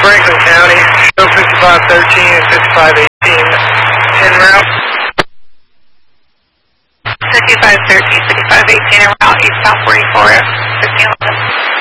Franklin County, show 5513 and 5518 en route. 5513, 5518 en route, eastbound 44, 1511.